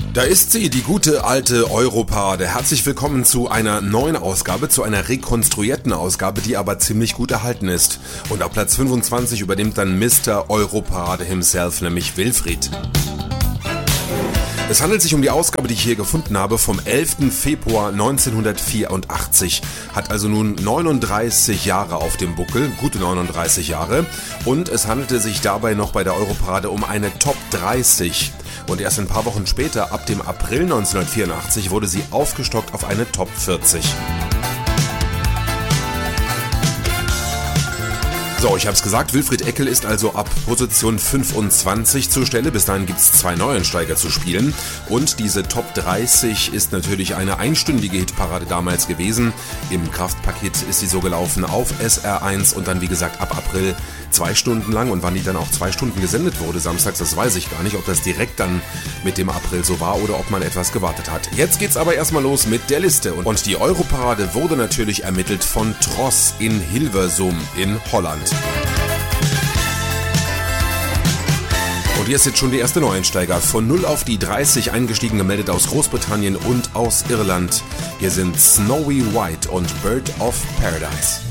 Da ist sie, die gute alte Europade. Herzlich willkommen zu einer neuen Ausgabe, zu einer rekonstruierten Ausgabe, die aber ziemlich gut erhalten ist. Und auf Platz 25 übernimmt dann Mr. Europade himself, nämlich Wilfried. Es handelt sich um die Ausgabe, die ich hier gefunden habe, vom 11. Februar 1984. Hat also nun 39 Jahre auf dem Buckel, gute 39 Jahre. Und es handelte sich dabei noch bei der Europarade um eine Top 30. Und erst ein paar Wochen später, ab dem April 1984, wurde sie aufgestockt auf eine Top 40. So, ich habe es gesagt, Wilfried Eckel ist also ab Position 25 zur Stelle. Bis dahin gibt es 2 Neuensteiger zu spielen. Und diese Top 30 ist natürlich eine einstündige Hitparade damals gewesen. Im Kraftpaket ist sie so gelaufen auf SR1 und dann wie gesagt ab April 2 Stunden lang. Und wann die dann auch 2 Stunden gesendet wurde samstags, das weiß ich gar nicht, ob das direkt dann mit dem April so war oder ob man etwas gewartet hat. Jetzt geht's aber erstmal los mit der Liste. Und die Europarade wurde natürlich ermittelt von Tross in Hilversum in Holland. Und hier ist jetzt schon der erste Neueinsteiger. Von 0 auf die 30 eingestiegen, gemeldet aus Großbritannien und aus Irland. Hier sind Snowy White und Bird of Paradise.